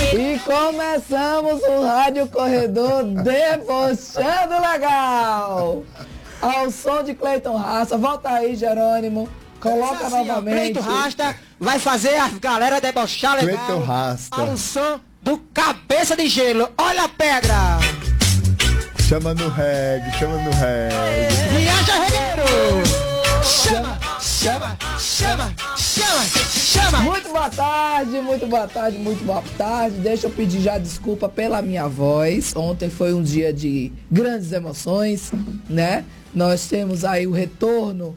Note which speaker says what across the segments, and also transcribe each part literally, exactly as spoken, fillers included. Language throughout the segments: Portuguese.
Speaker 1: E começamos o Rádio Corredor debochando legal. Ao som de Cleiton Rasta. Volta aí, Jerônimo. Coloca assim, novamente.
Speaker 2: Cleiton Rasta vai fazer a galera debochar legal.
Speaker 3: Cleiton Rasta.
Speaker 2: Ao som do Cabeça de Gelo. Olha a pedra.
Speaker 3: Chama no reggae, chama no reggae.
Speaker 2: Viaja, regueiro. Chama, chama, chama, chama, chama.
Speaker 1: Muito boa tarde, muito boa tarde, muito boa tarde. Deixa eu pedir já desculpa pela minha voz. Ontem foi um dia de grandes emoções, né? Nós temos aí o retorno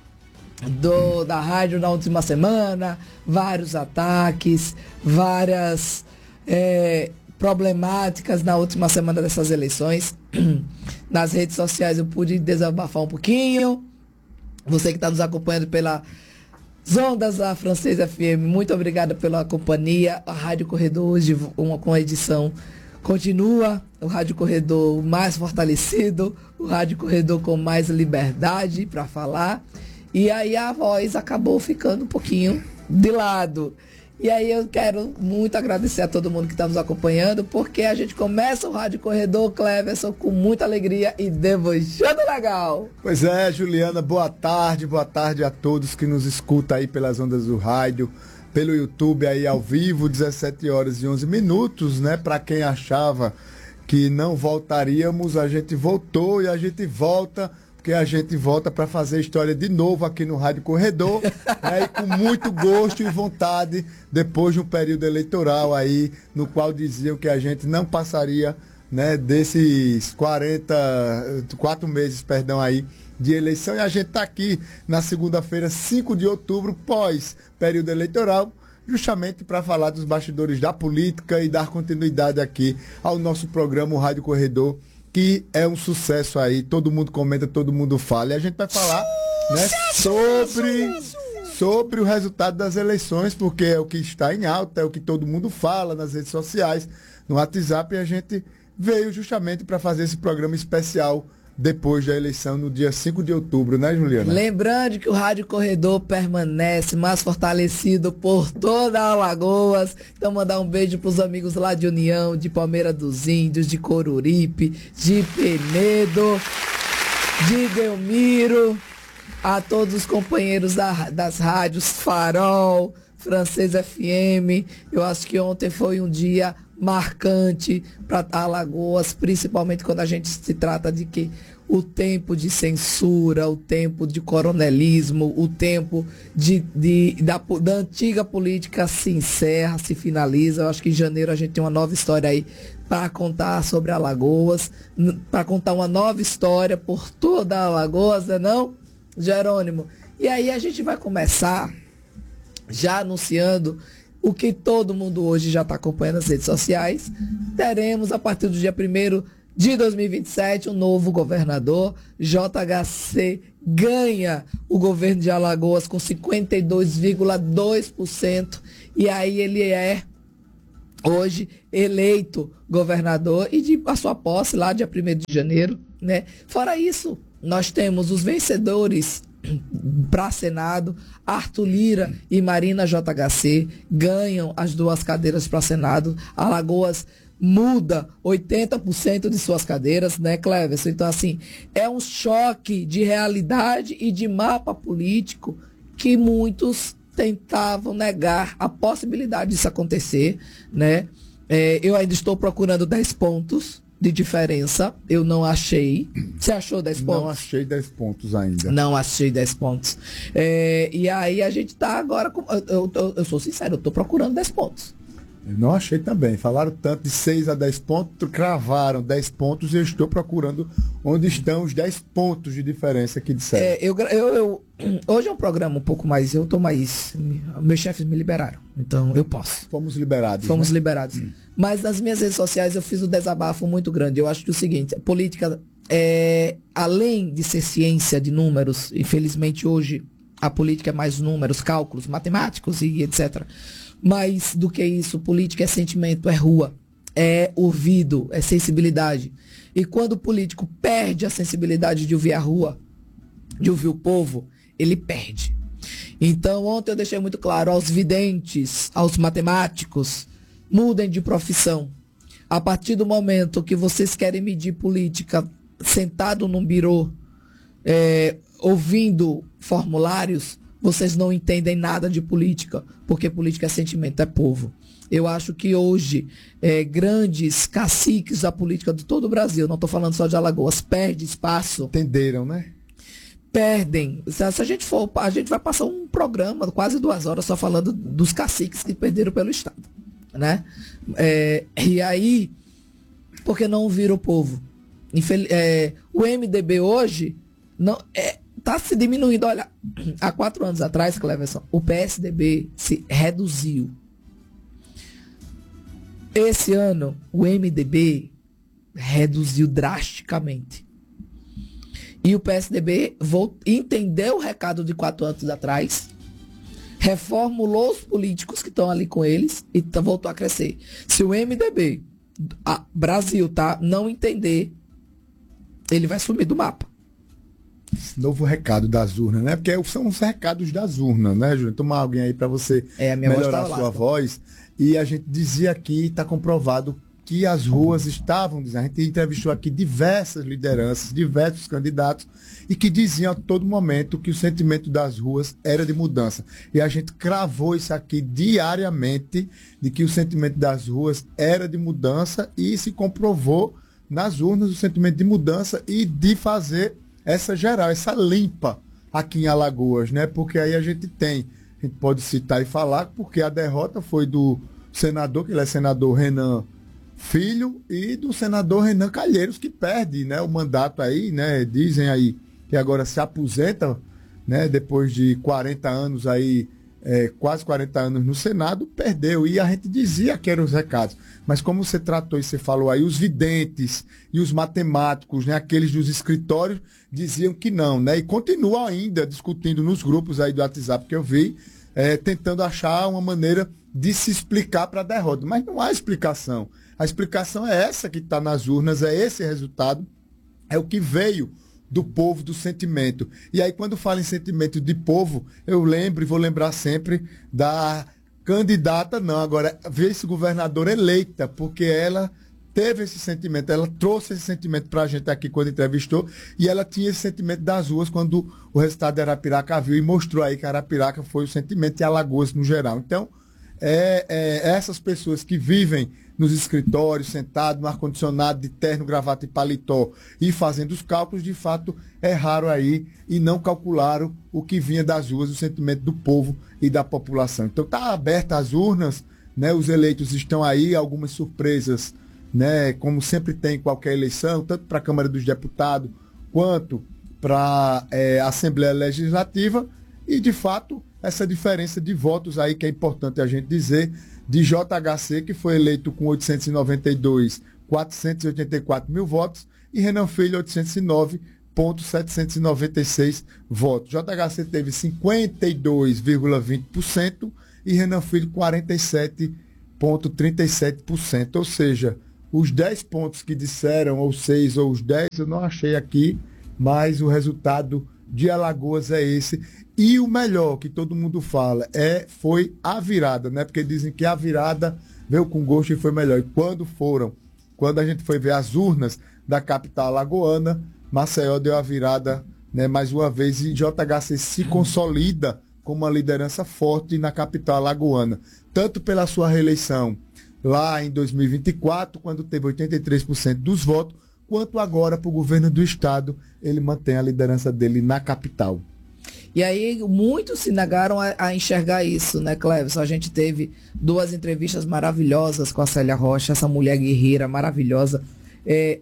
Speaker 1: do, da rádio na última semana, vários ataques, várias é, problemáticas na última semana dessas eleições. Nas redes sociais eu pude desabafar um pouquinho. Você que está nos acompanhando pela ondas da Francesa F M, muito obrigada pela companhia. A Rádio Corredor hoje, uma, com a edição continua, o Rádio Corredor mais fortalecido, o Rádio Corredor com mais liberdade para falar. E aí a voz acabou ficando um pouquinho de lado. E aí eu quero muito agradecer a todo mundo que está nos acompanhando, porque a gente começa o Rádio Corredor, Cleverson, com muita alegria e debochando legal.
Speaker 3: Pois é, Juliana, boa tarde, boa tarde a todos que nos escutam aí pelas ondas do rádio, pelo YouTube aí ao vivo, dezessete horas e onze minutos, né? Para quem achava que não voltaríamos, a gente voltou e a gente volta, porque a gente volta para fazer história de novo aqui no Rádio Corredor, né, e com muito gosto e vontade, depois de um período eleitoral aí, no qual diziam que a gente não passaria, né, desses quarenta, quatro meses, perdão, aí, de eleição, e a gente está aqui na segunda-feira, cinco de outubro, pós período eleitoral, justamente para falar dos bastidores da política e dar continuidade aqui ao nosso programa, o Rádio Corredor, que é um sucesso aí, todo mundo comenta, todo mundo fala, e a gente vai falar, né, sobre, sobre o resultado das eleições, porque é o que está em alta, é o que todo mundo fala nas redes sociais, no WhatsApp, e a gente veio justamente para fazer esse programa especial depois da eleição, no dia cinco de outubro, né, Juliana?
Speaker 1: Lembrando que o Rádio Corredor permanece mais fortalecido por toda a Alagoas. Então, mandar um beijo para os amigos lá de União, de Palmeira dos Índios, de Coruripe, de Penedo, de Delmiro, a todos os companheiros da, das rádios Farol, Francesa F M. Eu acho que ontem foi um dia marcante para Alagoas, principalmente quando a gente se trata de que o tempo de censura, o tempo de coronelismo, o tempo de, de, da, da antiga política se encerra, se finaliza. Eu acho que em janeiro a gente tem uma nova história aí para contar sobre Alagoas, para contar uma nova história por toda Alagoas, né não, Jerônimo? E aí a gente vai começar já anunciando o que todo mundo hoje já está acompanhando nas redes sociais. Teremos, a partir do dia primeiro de dois mil e vinte e sete, um novo governador. J H C ganha o governo de Alagoas com cinquenta e dois vírgula dois por cento. E aí ele é, hoje, eleito governador e de a sua posse lá dia primeiro de janeiro, né? Fora isso, nós temos os vencedores para Senado. Arthur Lira e Marina J H C ganham as duas cadeiras para Senado. Alagoas muda oitenta por cento de suas cadeiras, né, Cleverson? Então, assim, é um choque de realidade e de mapa político que muitos tentavam negar a possibilidade disso acontecer, né? É, eu ainda estou procurando dez pontos de diferença, eu não achei. Você achou dez pontos?
Speaker 3: Não achei dez pontos ainda.
Speaker 1: Não achei dez pontos. É, e aí a gente tá agora, com, eu, eu, eu sou sincero, eu tô procurando dez pontos.
Speaker 3: Eu não achei também. Falaram tanto de seis a dez pontos, cravaram dez pontos e eu estou procurando onde estão os dez pontos de diferença que disseram.
Speaker 1: É, eu, eu, eu, hoje é um programa um pouco mais, eu tô mais, meus chefes me liberaram, então eu posso.
Speaker 3: Fomos liberados.
Speaker 1: Fomos
Speaker 3: né?
Speaker 1: liberados. Hum. Mas nas minhas redes sociais eu fiz um desabafo muito grande. Eu acho que é o seguinte, a política, é, além de ser ciência de números, infelizmente hoje a política é mais números, cálculos, matemáticos e etcétera. Mais do que isso, política é sentimento, é rua, é ouvido, é sensibilidade. E quando o político perde a sensibilidade de ouvir a rua, de ouvir o povo, ele perde. Então, ontem eu deixei muito claro aos videntes, aos matemáticos, Mudem de profissão. A partir do momento que vocês querem medir política sentado num birô, é, ouvindo formulários, vocês não entendem nada de política, porque política é sentimento, é povo. Eu acho que hoje, é, grandes caciques da política de todo o Brasil, não estou falando só de Alagoas, perde espaço.
Speaker 3: Entenderam, né?
Speaker 1: Perdem. Se, se a gente for, a gente vai passar um programa, quase duas horas, só falando dos caciques que perderam pelo Estado, né? É, e aí, porque não vira o povo? Infel é, o M D B hoje não é, tá se diminuindo. Olha, há quatro anos atrás, Cleverson, o P S D B se reduziu. Esse ano, o M D B reduziu drasticamente. E o P S D B entendeu o recado de quatro anos atrás, reformulou os políticos que estão ali com eles e voltou a crescer. Se o M D B, a Brasil, tá, não entender, ele vai sumir do mapa.
Speaker 3: Esse novo recado das urnas, né? Porque são os recados das urnas, né, Júlio? Tomar alguém aí para você
Speaker 1: é, a minha
Speaker 3: melhorar
Speaker 1: voz tá
Speaker 3: a sua lá, voz. E a gente dizia aqui, está comprovado, que as ruas estavam dizendo. A gente entrevistou aqui diversas lideranças, diversos candidatos, e que diziam a todo momento que o sentimento das ruas era de mudança. E a gente cravou isso aqui diariamente, de que o sentimento das ruas era de mudança, e se comprovou nas urnas o sentimento de mudança e de fazer essa geral, essa limpa aqui em Alagoas, né? Porque aí a gente tem, a gente pode citar e falar, porque a derrota foi do senador, que ele é senador Renan Filho, e do senador Renan Calheiros, que perde, né, o mandato aí, né? Dizem aí que agora se aposenta, né, depois de quarenta anos aí, é, quase quarenta anos no Senado, perdeu. E a gente dizia que eram os recados. Mas como você tratou e você falou aí, os videntes e os matemáticos, né, aqueles dos escritórios, diziam que não, né? E continuam ainda discutindo nos grupos aí do WhatsApp que eu vi, é, tentando achar uma maneira de se explicar para a derrota. Mas não há explicação. A explicação é essa que está nas urnas, é esse resultado, é o que veio do povo, do sentimento. E aí, quando falo em sentimento de povo, eu lembro e vou lembrar sempre da candidata, não, agora vice-governadora eleita, porque ela teve esse sentimento, ela trouxe esse sentimento para a gente aqui quando entrevistou, e ela tinha esse sentimento das ruas quando o resultado de Arapiraca viu e mostrou aí que Arapiraca foi o sentimento e Alagoas no geral. Então, é, é essas pessoas que vivem nos escritórios, sentados no ar-condicionado, de terno, gravata e paletó, e fazendo os cálculos, de fato, erraram aí e não calcularam o que vinha das ruas, o sentimento do povo e da população. Então, está aberta as urnas, né? Os eleitos estão aí, algumas surpresas, né? Como sempre tem em qualquer eleição, tanto para a Câmara dos Deputados, quanto para é, a Assembleia Legislativa, e, de fato, essa diferença de votos aí que é importante a gente dizer, de J H C, que foi eleito com oitocentos e noventa e dois mil quatrocentos e oitenta e quatro mil votos, e Renan Filho, oitocentos e nove mil setecentos e noventa e seis votos. J H C teve cinquenta e dois vírgula vinte por cento e Renan Filho quarenta e sete vírgula trinta e sete por cento. Ou seja, os dez pontos que disseram, ou seis ou os dez, eu não achei aqui, mas o resultado de Alagoas é esse. E o melhor, que todo mundo fala, é, foi a virada, né? Porque dizem que a virada veio com gosto e foi melhor. E quando foram, quando a gente foi ver as urnas da capital alagoana, Maceió deu a virada, né, mais uma vez, e J H C se consolida como uma liderança forte na capital alagoana. Tanto pela sua reeleição lá em dois mil e vinte e quatro, quando teve oitenta e três por cento dos votos, quanto agora para o governo do estado, ele mantém a liderança dele na capital.
Speaker 1: E aí muitos se negaram a, a enxergar isso, né, Cleverson? A gente teve duas entrevistas maravilhosas com a Célia Rocha, essa mulher guerreira maravilhosa. É,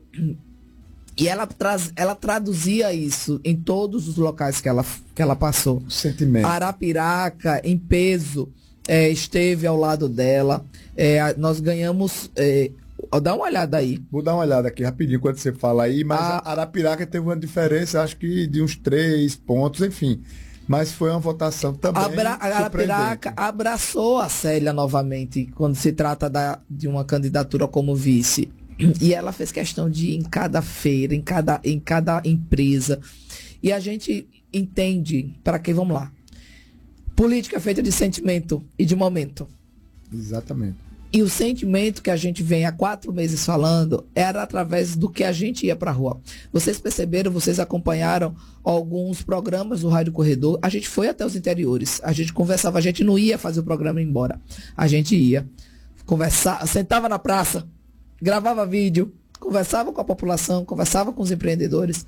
Speaker 1: e ela, traz, ela traduzia isso em todos os locais que ela, que ela passou.
Speaker 3: Sentimento.
Speaker 1: Arapiraca, em peso, é, esteve ao lado dela. É, nós ganhamos... É, dá uma olhada aí.
Speaker 3: Vou dar uma olhada aqui rapidinho quando você fala aí, mas a Arapiraca teve uma diferença, acho que de uns três pontos, enfim. Mas foi uma votação também.
Speaker 1: Abra, a Arapiraca abraçou a Célia novamente, quando se trata da, de uma candidatura como vice. E ela fez questão de ir em cada feira, em cada, em cada empresa. E a gente entende, para que vamos lá. Política é feita de sentimento e de momento.
Speaker 3: Exatamente.
Speaker 1: E o sentimento que a gente vem há quatro meses falando era através do que a gente ia para a rua. Vocês perceberam, vocês acompanharam alguns programas do Rádio Corredor. A gente foi até os interiores, a gente conversava, a gente não ia fazer o programa e ir embora. A gente ia, conversava, sentava na praça, gravava vídeo, conversava com a população, conversava com os empreendedores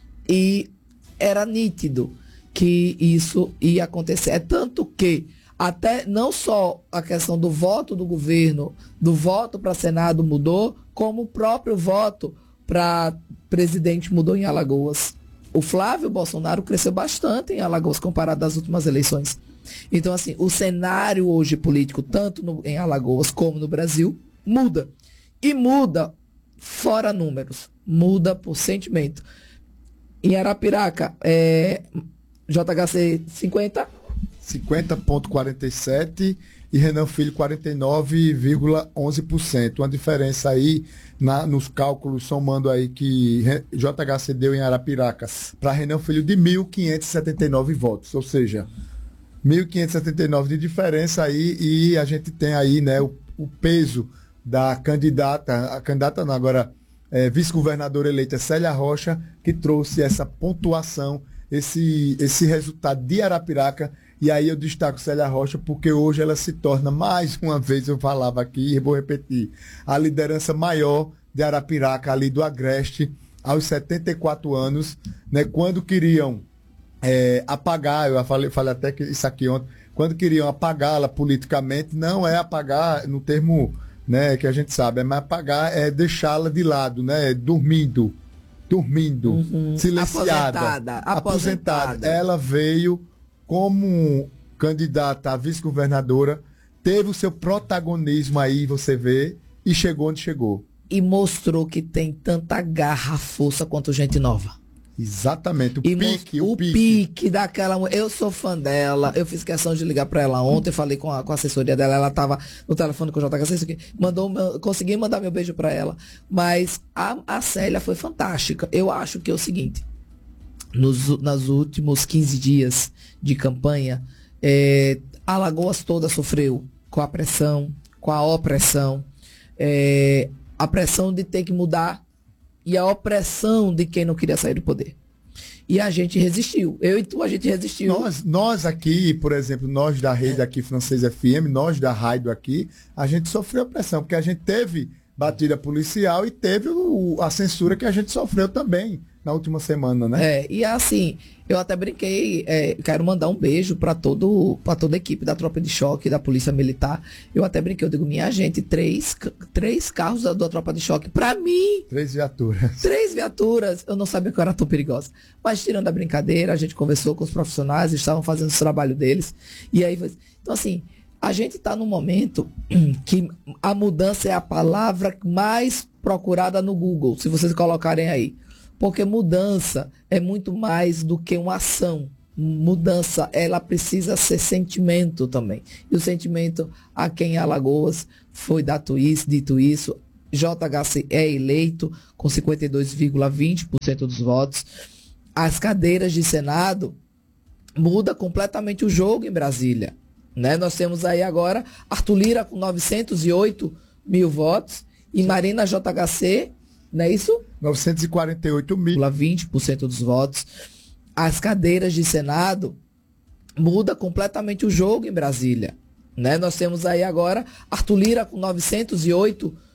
Speaker 1: e era nítido que isso ia acontecer. É tanto que até não só a questão do voto do governo, do voto para Senado mudou, como o próprio voto para presidente mudou em Alagoas. O Flávio Bolsonaro cresceu bastante em Alagoas comparado às últimas eleições. Então, assim, o cenário hoje político, tanto no, em Alagoas como no Brasil, muda. E muda fora números, muda por sentimento. Em Arapiraca, é, J H C cinquenta...
Speaker 3: cinquenta vírgula quarenta e sete e Renan Filho quarenta e nove vírgula onze por cento. Uma diferença aí na, nos cálculos, somando aí que J H C deu em Arapiracas para Renan Filho de mil quinhentos e setenta e nove votos, ou seja, mil quinhentos e setenta e nove de diferença aí, e a gente tem aí, né, o, o peso da candidata, a candidata não, agora é, vice-governadora eleita Célia Rocha, que trouxe essa pontuação, esse, esse resultado de Arapiraca. E aí eu destaco Célia Rocha porque hoje ela se torna, mais uma vez eu falava aqui e vou repetir, a liderança maior de Arapiraca, ali do Agreste, aos setenta e quatro anos, né, quando queriam é, apagar, eu falei, falei até que isso aqui ontem, quando queriam apagá-la politicamente, não é apagar no termo, né, que a gente sabe, é mais apagar, é deixá-la de lado, né, dormindo, dormindo, uhum. silenciada,
Speaker 1: aposentada, aposentada.
Speaker 3: aposentada. Ela veio como candidata a vice-governadora, teve o seu protagonismo aí, você vê, e chegou onde chegou.
Speaker 1: E mostrou que tem tanta garra, força quanto gente nova.
Speaker 3: Exatamente, o
Speaker 1: e
Speaker 3: pique,
Speaker 1: o,
Speaker 3: o,
Speaker 1: o
Speaker 3: pique.
Speaker 1: pique daquela mulher. Eu sou fã dela, eu fiz questão de ligar para ela ontem, falei com a, com a assessoria dela, ela estava no telefone com o J H C, isso aqui, mandou, consegui mandar meu beijo para ela, mas a, a Célia foi fantástica. Eu acho que é o seguinte, nos, nos últimos quinze dias de campanha, é, Alagoas toda sofreu com a pressão, com a opressão, é, a pressão de ter que mudar e a opressão de quem não queria sair do poder. E a gente resistiu. Eu e tu, a gente resistiu.
Speaker 3: Nós, nós aqui, por exemplo, nós da rede aqui, Francês F M, nós da rádio aqui, a gente sofreu pressão, porque a gente teve batida policial e teve o, a censura que a gente sofreu também na última semana, né?
Speaker 1: É, e assim, eu até brinquei, é, quero mandar um beijo para todo, para toda a equipe da Tropa de Choque, da Polícia Militar. Eu até brinquei, eu digo, minha gente, três, três carros da, da Tropa de Choque, para mim.
Speaker 3: Três viaturas.
Speaker 1: Três viaturas, eu não sabia que eu era tão perigosa. Mas tirando a brincadeira, a gente conversou com os profissionais, estavam fazendo o trabalho deles. E aí, então assim, a gente está num momento que a mudança é a palavra mais procurada no Google, se vocês colocarem aí. Porque mudança é muito mais do que uma ação. Mudança, ela precisa ser sentimento também. E o sentimento aqui em Alagoas foi dado isso, dito isso. J H C é eleito com cinquenta e dois vírgula vinte por cento dos votos. As cadeiras de Senado muda completamente o jogo em Brasília. Né? Nós temos aí agora Arthur Lira com novecentos e oito mil votos e Marina J H C, não é isso?
Speaker 3: novecentos e quarenta e oito mil.
Speaker 1: vinte por cento dos votos. As cadeiras de Senado muda completamente o jogo em Brasília. Né? Nós temos aí agora Arthur Lira com novecentos e oito